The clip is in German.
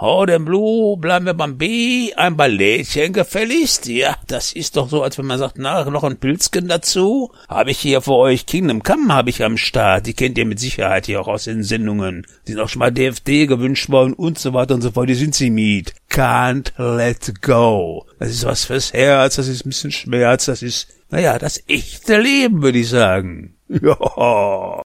Oh, dem Blue, bleiben wir beim B, ein Ballettchen gefälligst? Ja, das ist doch so, als wenn man sagt, na, noch ein Pilzchen dazu? Habe ich hier für euch Kingdom Come habe ich am Start. Die kennt ihr mit Sicherheit hier auch aus den Sendungen. Die sind auch schon mal DFD gewünscht worden und so weiter und so fort. Die sind sie mit. Can't let go. Das ist was fürs Herz, das ist ein bisschen Schmerz, das ist, naja, das echte Leben, würde ich sagen. Ja.